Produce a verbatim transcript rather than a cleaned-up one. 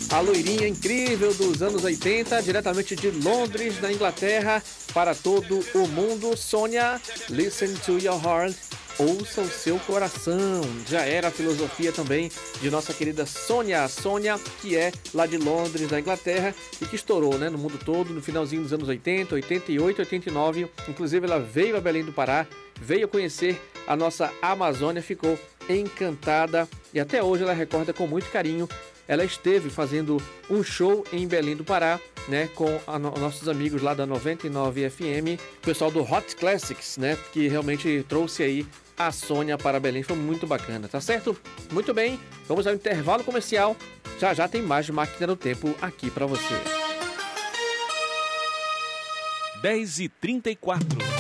A loirinha incrível dos anos oitenta, diretamente de Londres, na Inglaterra, para todo o mundo. Sônia, listen to your heart. Ouça o seu coração. Já era a filosofia também de nossa querida Sônia. Sônia, que é lá de Londres, da Inglaterra, e que estourou, né, no mundo todo, no finalzinho dos anos oitenta, oitenta e oito, oitenta e nove. Inclusive, ela veio a Belém do Pará, veio conhecer a nossa Amazônia, ficou encantada e até hoje ela recorda com muito carinho. Ela esteve fazendo um show em Belém do Pará, né, com a no- nossos amigos lá da noventa e nove F M, o pessoal do Hot Classics, né, que realmente trouxe aí a Sônia para Belém. Foi muito bacana, tá certo? Muito bem, vamos ao intervalo comercial. Já já tem mais Máquina do Tempo aqui para você. dez e trinta e quatro.